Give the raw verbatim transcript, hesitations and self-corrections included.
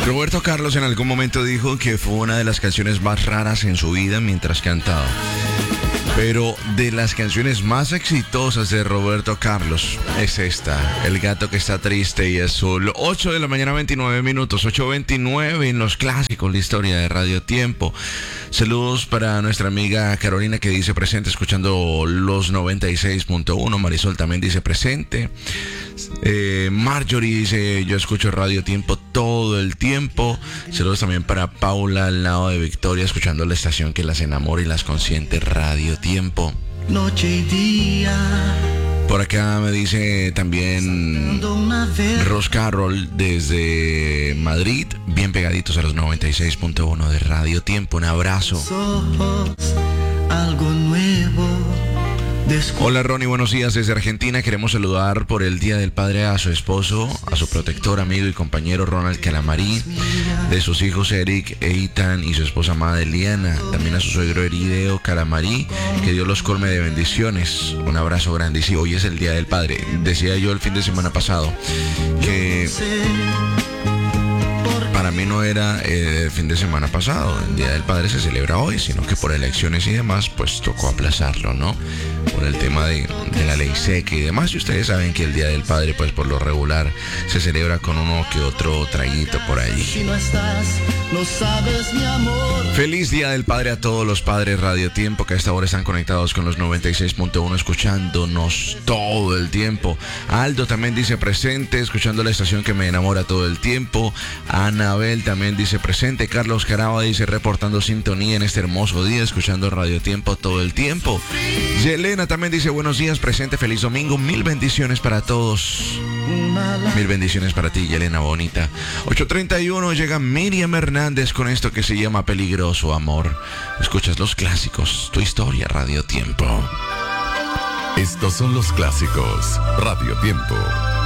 Roberto Carlos en algún momento dijo que fue una de las canciones más raras en su vida mientras cantaba. Pero de las canciones más exitosas de Roberto Carlos es esta, El gato que está triste y azul. ocho de la mañana, veintinueve minutos, ocho veintinueve en los clásicos, la historia de Radio Tiempo. Saludos para nuestra amiga Carolina, que dice presente escuchando los noventa y seis punto uno. Marisol también dice presente. Eh, Marjorie dice yo escucho Radio Tiempo todo el tiempo. Saludos también para Paula al lado de Victoria, escuchando la estación que las enamora y las consiente, Radio Tiempo. Noche y día. Por acá me dice también Ros Carroll desde Madrid, bien pegaditos a los noventa y seis punto uno de Radio Tiempo. Un abrazo. Algo nuevo. Hola Ronnie, buenos días desde Argentina. Queremos saludar por el Día del Padre a su esposo, a su protector, amigo y compañero Ronald Calamarí, de sus hijos Eric e Ethan y su esposa amada Eliana, también a su suegro Erideo Calamarí, que Dios los colme de bendiciones. Un abrazo grande. Y sí, hoy es el Día del Padre. Decía yo el fin de semana pasado que para mí no era eh, el fin de semana pasado, el Día del Padre se celebra hoy, sino que por elecciones y demás, pues tocó aplazarlo, ¿no? Por el tema de, de la ley seca y demás. Y ustedes saben que el Día del Padre, pues por lo regular, se celebra con uno que otro traguito por allí. Si no estás, no sabes, mi amor. Feliz Día del Padre a todos los padres Radio Tiempo que a esta hora están conectados con los noventa y seis punto uno, escuchándonos todo el tiempo. Aldo también dice presente, escuchando la estación que me enamora todo el tiempo. Anabel también dice presente. Carlos Caraba dice reportando sintonía en este hermoso día, escuchando Radio Tiempo todo el tiempo. Yelena también dice buenos días, presente, feliz domingo, mil bendiciones para todos. Mil bendiciones para ti, Yelena bonita. ocho treinta y uno llega Miriam Hernández con esto que se llama Peligroso Amor. Escuchas los clásicos, tu historia, Radio Tiempo. Estos son los clásicos, Radio Tiempo.